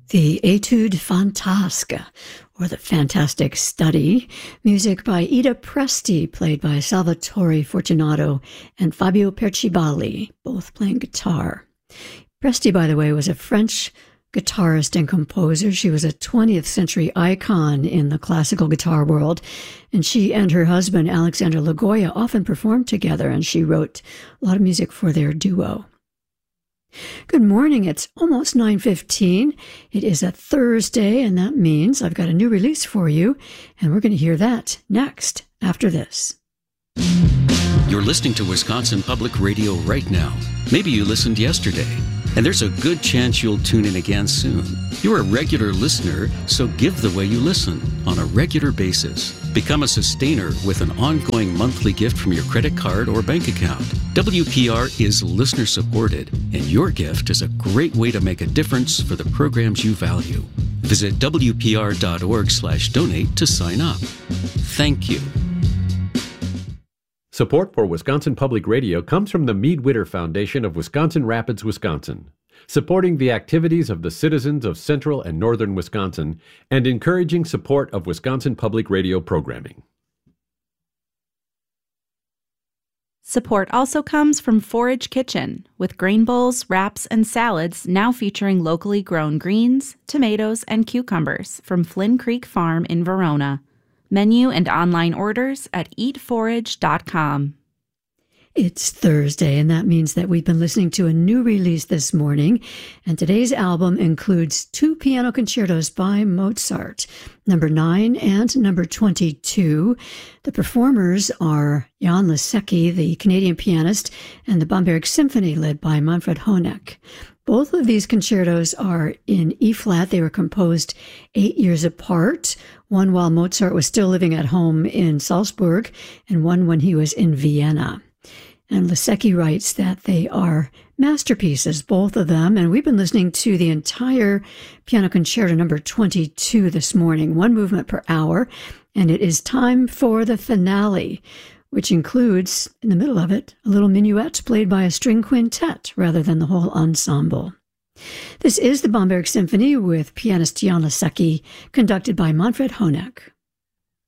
The Etude Fantasque, or the Fantastic Study, music by Ida Presti, played by Salvatore Fortunato and Fabio Percivali, both playing guitar. Presti, by the way, was a French guitarist and composer. She was a 20th century icon in the classical guitar world, and she and her husband, Alexander Lagoya, often performed together, and she wrote a lot of music for their duo. Good morning. It's almost 9:15. It is a Thursday, and that means I've got a new release for you, and we're going to hear that next after this. You're listening to Wisconsin Public Radio right now. Maybe you listened yesterday, and there's a good chance you'll tune in again soon. You're a regular listener, so give the way you listen on a regular basis. Become a sustainer with an ongoing monthly gift from your credit card or bank account. WPR is listener supported, and your gift is a great way to make a difference for the programs you value. Visit WPR.org/donate to sign up. Thank you. Support for Wisconsin Public Radio comes from the Mead Witter Foundation of Wisconsin Rapids, Wisconsin, supporting the activities of the citizens of central and northern Wisconsin and encouraging support of Wisconsin Public Radio programming. Support also comes from Forage Kitchen, with grain bowls, wraps, and salads now featuring locally grown greens, tomatoes, and cucumbers from Flynn Creek Farm in Verona. Menu and online orders at eatforage.com. It's Thursday, and that means that we've been listening to a new release this morning, and today's album includes 2 piano concertos by Mozart, number 9 and number 22. The performers are Jan Lisecki, the Canadian pianist, and the Bamberg Symphony, led by Manfred Honeck. Both of these concertos are in E-flat. They were composed 8 years apart, one while Mozart was still living at home in Salzburg, and one when he was in Vienna. And Lisecki writes that they are masterpieces, both of them, and we've been listening to the entire Piano Concerto number 22 this morning, 1 movement per hour, and it is time for the finale, which includes, in the middle of it, a little minuet played by a string quintet rather than the whole ensemble. This is the Bamberg Symphony with pianist Jan Lisecki, conducted by Manfred Honeck.